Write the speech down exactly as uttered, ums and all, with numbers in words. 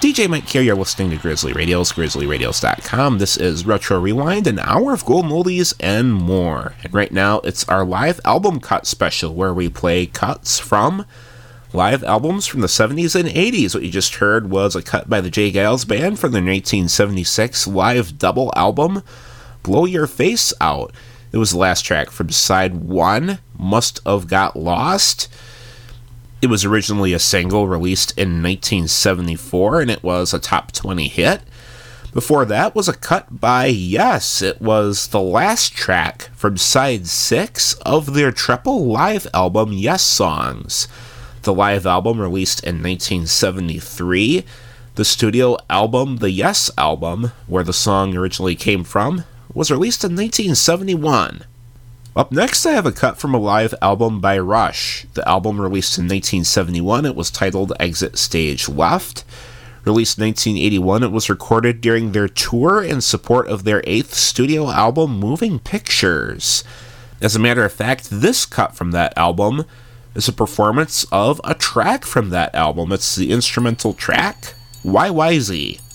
D J Mike here, you're listening to Grizzly Radios, grizzly radios dot com. This is Retro Rewind, an hour of golden oldies and more. And right now, it's our live album cut special, where we play cuts from live albums from the seventies and eighties. What you just heard was a cut by the J. Geils Band from their nineteen seventy-six live double album, Blow Your Face Out. It was the last track from side one, Must Have Got Lost. It was originally a single released in nineteen seventy-four, and it was a top twenty hit. Before that was a cut by Yes. It was the last track from side six of their triple live album, Yes Songs. The live album released in nineteen seventy-three. The studio album, the Yes album, where the song originally came from, was released in nineteen seventy-one. Up next, I have a cut from a live album by Rush. The album released in nineteen seventy-one, it was titled Exit Stage Left. Released in nineteen eighty-one, it was recorded during their tour in support of their eighth studio album, Moving Pictures. As a matter of fact, this cut from that album is a performance of a track from that album. It's the instrumental track, Y Y Z.